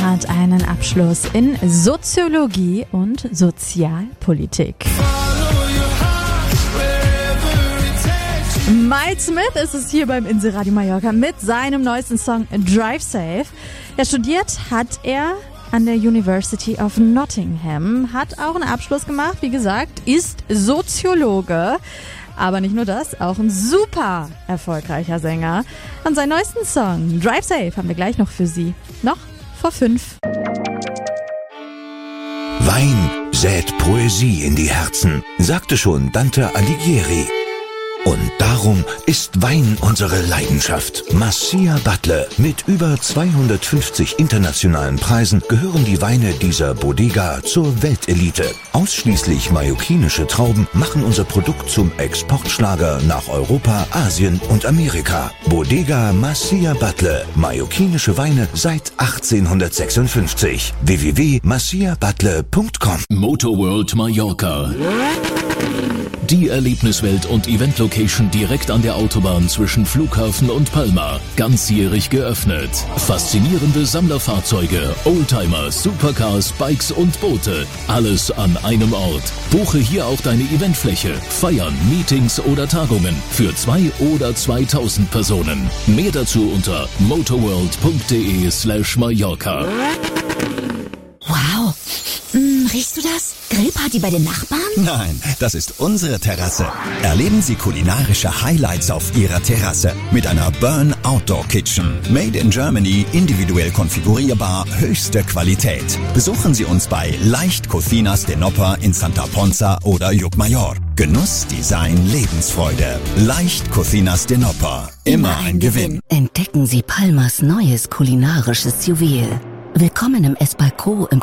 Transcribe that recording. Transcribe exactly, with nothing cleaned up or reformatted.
hat einen Abschluss in Soziologie und Sozialpolitik. Miles Smith ist es hier beim Insel-Radio Mallorca mit seinem neuesten Song Drive Safe. Ja, studiert hat er an der University of Nottingham, hat auch einen Abschluss gemacht, wie gesagt, ist Soziologe. Aber nicht nur das, auch ein super erfolgreicher Sänger. Und seinen neuesten Song Drive Safe haben wir gleich noch für Sie. Noch vor fünf. Wein sät Poesie in die Herzen, sagte schon Dante Alighieri. Und darum ist Wein unsere Leidenschaft. Masia Butler. Mit über zweihundertfünfzig internationalen Preisen gehören die Weine dieser Bodega zur Weltelite. Ausschließlich mallorquinische Trauben machen unser Produkt zum Exportschlager nach Europa, Asien und Amerika. Bodega Masia Butler. Mallorquinische Weine seit achtzehnhundertsechsundfünfzig. w w w punkt masia butler punkt com. Motorworld Mallorca. Die Erlebniswelt und Event-Location direkt an der Autobahn zwischen Flughafen und Palma. Ganzjährig geöffnet. Faszinierende Sammlerfahrzeuge, Oldtimer, Supercars, Bikes und Boote. Alles an einem Ort. Buche hier auch deine Eventfläche. Feiern, Meetings oder Tagungen für zwei oder zweitausend Personen. Mehr dazu unter motorworld.de slash Mallorca. Wow. Hm, riechst du das? Grillparty bei den Nachbarn? Nein, das ist unsere Terrasse. Erleben Sie kulinarische Highlights auf Ihrer Terrasse mit einer Burn Outdoor Kitchen. Made in Germany, individuell konfigurierbar, höchste Qualität. Besuchen Sie uns bei Leicht Cocinas de Noppar in Santa Ponza oder Llucmajor. Genuss, Design, Lebensfreude. Leicht Cocinas de Noppar. Immer ein Gewinn. Entdecken Sie Palmas neues kulinarisches Juwel. Willkommen im Esbalco im